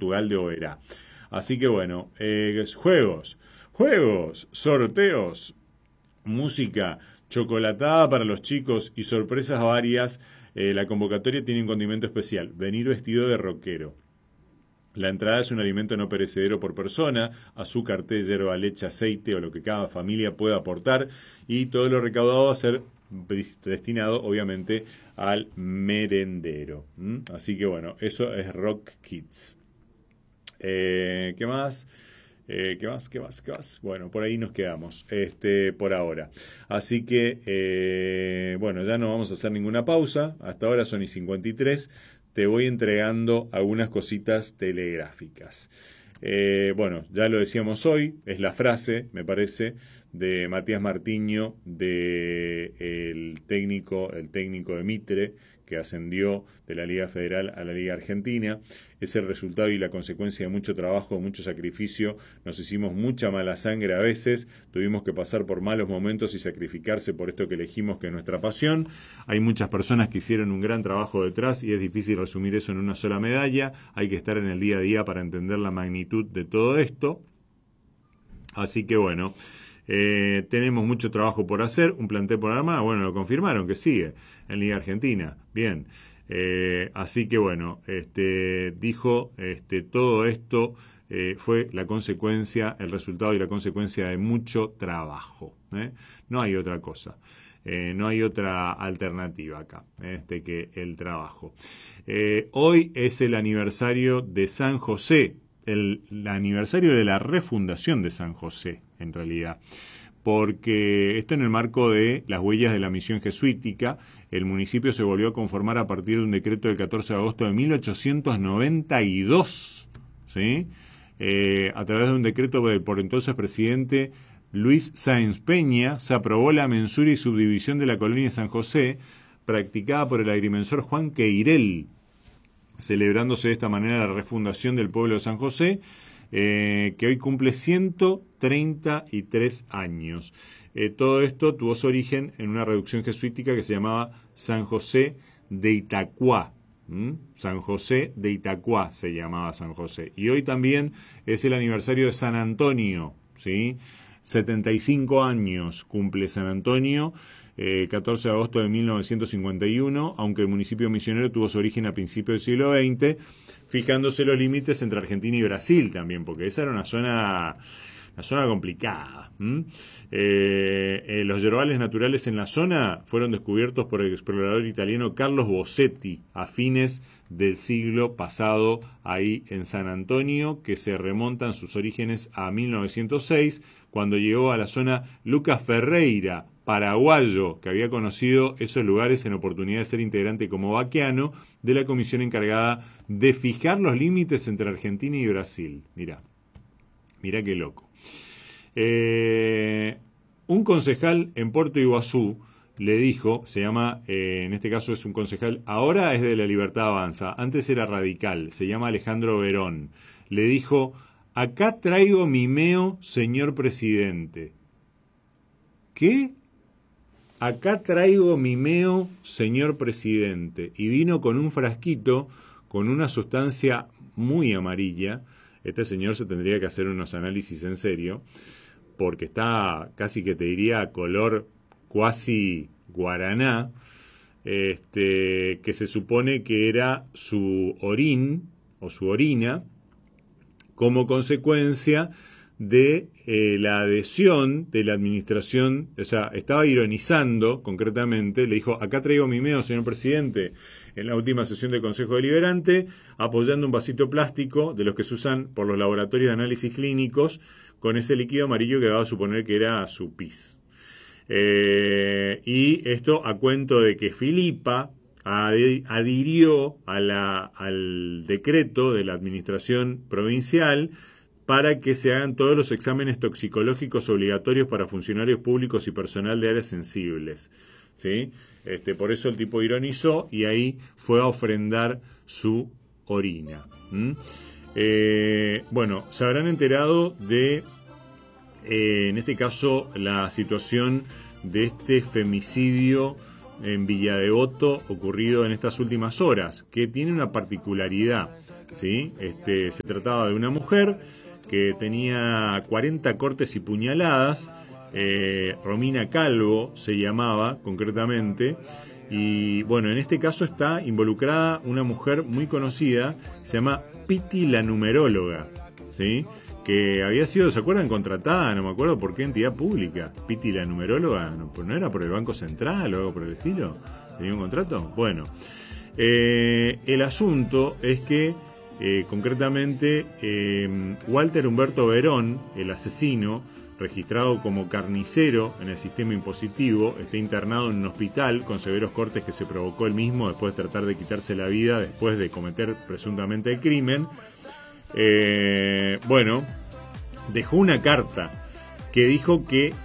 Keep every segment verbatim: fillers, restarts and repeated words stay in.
Portugal de Oberá. Así que bueno, eh, juegos, juegos, sorteos, música, chocolatada para los chicos y sorpresas varias. Eh, la convocatoria tiene un condimento especial, venir vestido de rockero. La entrada es un alimento no perecedero por persona, azúcar, té, yerba, leche, aceite o lo que cada familia pueda aportar, y todo lo recaudado va a ser destinado obviamente al merendero. ¿Mm? Así que bueno, eso es Rock Kids. Eh, ¿Qué más? Eh, ¿Qué más? ¿Qué más? ¿Qué más? Bueno, por ahí nos quedamos, este, por ahora. Así que, eh, bueno, ya no vamos a hacer ninguna pausa. Hasta ahora son y cincuenta y tres. Te voy entregando algunas cositas telegráficas. Eh, bueno, ya lo decíamos hoy, es la frase, me parece, de Matías Martiño, de el técnico, el técnico de Mitre, que ascendió de la Liga Federal a la Liga Argentina. Es el resultado y la consecuencia de mucho trabajo, de mucho sacrificio. Nos hicimos mucha mala sangre a veces, tuvimos que pasar por malos momentos y sacrificarse por esto que elegimos, que es nuestra pasión. Hay muchas personas que hicieron un gran trabajo detrás y es difícil resumir eso en una sola medalla. Hay que estar en el día a día para entender la magnitud de todo esto. Así que bueno, Eh, tenemos mucho trabajo por hacer, un plantel por armar, bueno, lo confirmaron que sigue en Liga Argentina, bien, eh, así que bueno, este, dijo, este, todo esto eh, fue la consecuencia, el resultado y la consecuencia de mucho trabajo, ¿eh? No hay otra cosa. Eh, no hay otra alternativa acá, este, que el trabajo. Eh, hoy es el aniversario de San José, el, el aniversario de la refundación de San José, en realidad, porque esto en el marco de las huellas de la misión jesuítica. El municipio se volvió a conformar a partir de un decreto del catorce de agosto de mil ochocientos noventa y dos, ¿sí? Eh, a través de un decreto del por entonces presidente Luis Sáenz Peña, se aprobó la mensura y subdivisión de la colonia de San José, practicada por el agrimensor Juan Queirel, celebrándose de esta manera la refundación del pueblo de San José, eh, que hoy cumple ciento treinta y tres años. Eh, todo esto tuvo su origen en una reducción jesuítica que se llamaba San José de Itacuá. ¿Mm? San José de Itacuá se llamaba San José. Y hoy también es el aniversario de San Antonio, ¿sí? setenta y cinco años cumple San Antonio, eh, catorce de agosto de mil novecientos cincuenta y uno, aunque el municipio misionero tuvo su origen a principios del siglo veinte, fijándose los límites entre Argentina y Brasil también, porque esa era una zona, una zona complicada. ¿Mm? Eh, eh, los yerbales naturales en la zona fueron descubiertos por el explorador italiano Carlos Bossetti a fines del siglo pasado, ahí en San Antonio, que se remontan sus orígenes a mil novecientos seis, cuando llegó a la zona Lucas Ferreira, paraguayo, que había conocido esos lugares en oportunidad de ser integrante como vaqueano de la comisión encargada de fijar los límites entre Argentina y Brasil. Mirá, mirá qué loco. Eh, un concejal en Puerto Iguazú le dijo, se llama, eh, en este caso es un concejal, ahora es de la Libertad Avanza, antes era radical, se llama Alejandro Verón, le dijo: acá traigo mi meo, señor presidente. ¿Qué? Acá traigo mi meo, señor presidente. Y vino con un frasquito, con una sustancia muy amarilla. Este señor se tendría que hacer unos análisis en serio, porque está casi que te diría color cuasi guaraná, este, que se supone que era su orín o su orina, como consecuencia de eh, la adhesión de la administración. O sea, estaba ironizando concretamente, le dijo: acá traigo mi meo, señor presidente, en la última sesión del Consejo Deliberante, apoyando un vasito plástico de los que se usan por los laboratorios de análisis clínicos, con ese líquido amarillo que daba a suponer que era su pis. Eh, y esto a cuento de que Filipa adhirió a la, al decreto de la administración provincial para que se hagan todos los exámenes toxicológicos obligatorios para funcionarios públicos y personal de áreas sensibles, ¿sí? Este, por eso el tipo ironizó y ahí fue a ofrendar su orina. ¿Mm? Eh, bueno, se habrán enterado de, eh, en este caso, la situación de este femicidio en Villa Devoto ocurrido en estas últimas horas, que tiene una particularidad. ¿sí? Este, se trataba de una mujer que tenía cuarenta cortes y puñaladas, eh, Romina Calvo se llamaba concretamente, y bueno, en este caso está involucrada una mujer muy conocida, se llama Piti la numeróloga, ¿sí? Que había sido, ¿se acuerdan? Contratada, no me acuerdo por qué entidad pública. Piti la numeróloga, ¿no, no era por el Banco Central o algo por el estilo? ¿Tenía un contrato? Bueno, eh, el asunto es que eh, concretamente eh, Walter Humberto Verón, el asesino, registrado como carnicero en el sistema impositivo, está internado en un hospital con severos cortes que se provocó él mismo después de tratar de quitarse la vida después de cometer presuntamente el crimen. Eh, bueno, dejó una carta que dijo que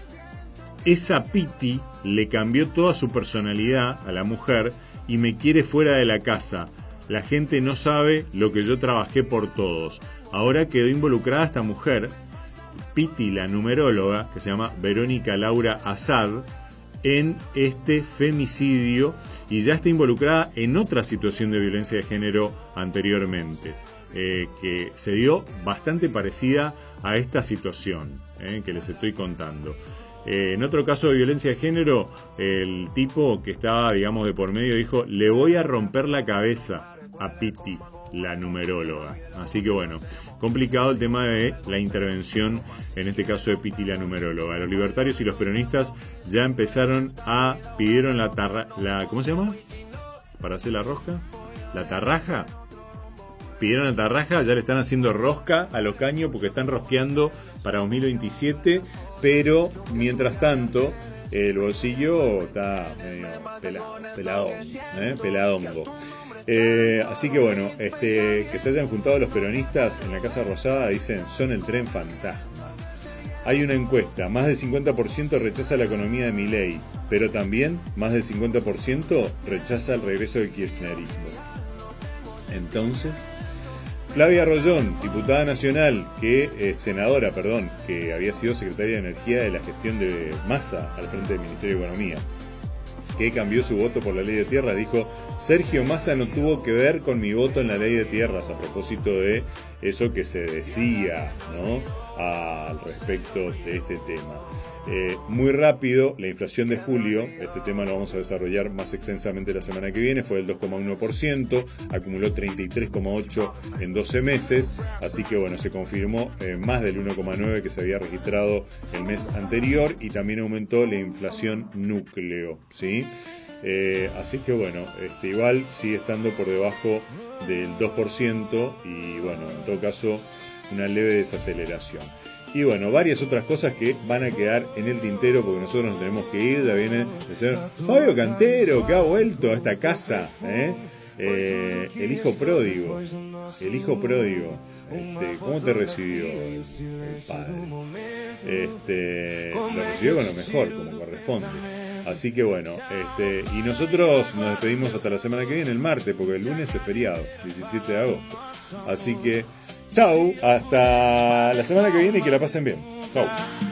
esa Piti le cambió toda su personalidad a la mujer y me quiere fuera de la casa. La gente no sabe lo que yo trabajé por todos. Ahora quedó involucrada esta mujer, Piti la numeróloga, que se llama Verónica Laura Azad, en este femicidio y ya está involucrada en otra situación de violencia de género anteriormente, eh, que se dio bastante parecida a esta situación eh, que les estoy contando. Eh, en otro caso de violencia de género, el tipo que estaba, digamos, de por medio dijo: le voy a romper la cabeza a Piti, la numeróloga. Así que bueno, complicado el tema de la intervención, en este caso de Piti, la numeróloga. Los libertarios y los peronistas ya empezaron a, pidieron la tarra, la, ¿cómo se llama? Para hacer la rosca, la tarraja. Pidieron la tarraja, ya le están haciendo rosca a los caños porque están rosqueando para dos mil veintisiete, pero mientras tanto el bolsillo está medio pelado, pelado, ¿eh? peladongo. Eh, así que bueno, este, que se hayan juntado los peronistas en la Casa Rosada, dicen, son el tren fantasma. Hay una encuesta, más del cincuenta por ciento rechaza la economía de Milei, pero también más del cincuenta por ciento rechaza el regreso del kirchnerismo. Entonces, Flavia Rollón, diputada nacional, que eh, senadora, perdón, que había sido secretaria de Energía de la gestión de Massa al frente del Ministerio de Economía, que cambió su voto por la ley de tierras, dijo: Sergio Massa no tuvo que ver con mi voto en la ley de tierras, a propósito de eso que se decía, ¿no?, al respecto de este tema. Eh, muy rápido, la inflación de julio, este tema lo vamos a desarrollar más extensamente la semana que viene, fue del dos coma uno por ciento, acumuló treinta y tres coma ocho por ciento en doce meses, así que bueno, se confirmó eh, más del uno coma nueve por ciento que se había registrado el mes anterior, y también aumentó la inflación núcleo, ¿sí? Eh, así que bueno, este, igual sigue estando por debajo del dos por ciento y bueno, en todo caso una leve desaceleración. Y bueno, varias otras cosas que van a quedar en el tintero porque nosotros nos tenemos que ir. Ya viene el señor Fabio Cantero, que ha vuelto a esta casa, ¿eh? Eh, el hijo pródigo, el hijo pródigo, este, ¿cómo te recibió el, el padre? Este, lo recibió con lo mejor, como corresponde. Así que bueno, este, y nosotros nos despedimos hasta la semana que viene, el martes, porque el lunes es feriado, diecisiete de agosto. Así que chau, hasta la semana que viene y que la pasen bien. Chau.